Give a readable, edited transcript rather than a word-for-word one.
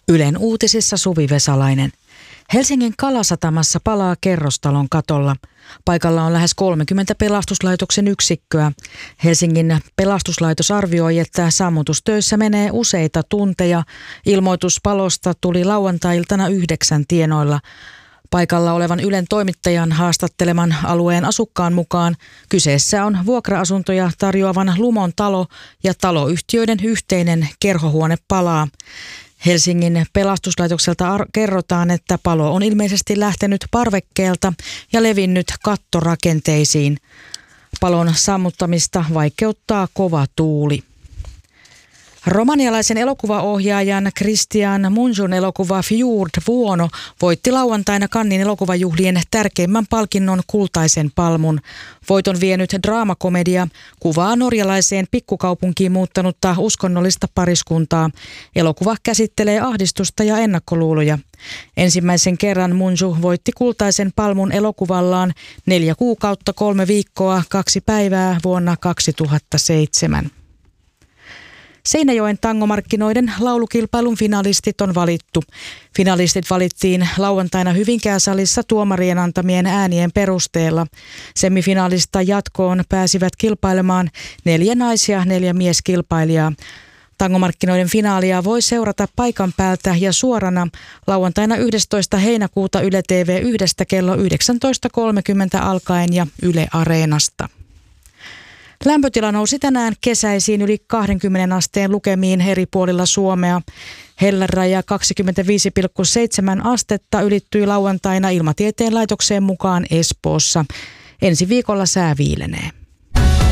Ylen uutisissa Suvi Vesalainen. Helsingin Kalasatamassa palaa kerrostalon katolla. Paikalla on lähes 30 pelastuslaitoksen yksikköä. Helsingin pelastuslaitos arvioi, että sammutustöissä menee useita tunteja. Ilmoitus palosta tuli lauantai-iltana 9 tienoilla. Paikalla olevan Ylen toimittajan haastatteleman alueen asukkaan mukaan kyseessä on vuokra-asuntoja tarjoavan Lumon talo ja taloyhtiöiden yhteinen kerhohuone palaa. Helsingin pelastuslaitokselta kerrotaan, että palo on ilmeisesti lähtenyt parvekkeelta ja levinnyt kattorakenteisiin. Palon sammuttamista vaikeuttaa kova tuuli. Romanialaisen elokuvaohjaajan Cristian Mungiun elokuva Fjord Vuono voitti lauantaina Cannesin elokuvajuhlien tärkeimmän palkinnon Kultaisen palmun. Voiton vienyt draamakomedia kuvaa norjalaiseen pikkukaupunkiin muuttanutta uskonnollista pariskuntaa. Elokuva käsittelee ahdistusta ja ennakkoluuloja. Ensimmäisen kerran Mungiu voitti Kultaisen palmun elokuvallaan 4 kuukautta 3 viikkoa 2 päivää vuonna 2007. Seinäjoen tangomarkkinoiden laulukilpailun finalistit on valittu. Finalistit valittiin lauantaina Hyvinkää-salissa tuomarien antamien äänien perusteella. Semifinaalista jatkoon pääsivät kilpailemaan 4 nais- ja 4 mieskilpailijaa. Tangomarkkinoiden finaalia voi seurata paikan päältä ja suorana lauantaina 11. heinäkuuta Yle TV1 kello 19.30 alkaen ja Yle Areenasta. Lämpötila nousi tänään kesäisiin yli 20 asteen lukemiin eri puolilla Suomea. Helläraja 25,7 astetta ylittyi lauantaina Ilmatieteen laitokseen mukaan Espoossa. Ensi viikolla sää viilenee.